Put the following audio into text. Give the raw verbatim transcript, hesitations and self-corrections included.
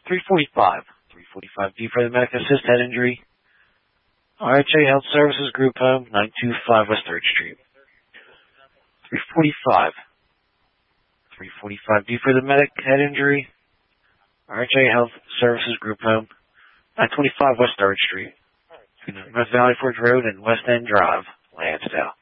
three forty-five. three forty-five D for the medic assist head injury. R H A Health Services Group Home, nine two five West third Street. three forty-five. three forty-five D for the medic head injury. R H A Health Services Group Home, nine twenty-five West third Street. North Valley Forge Road and West End Drive, Lansdale.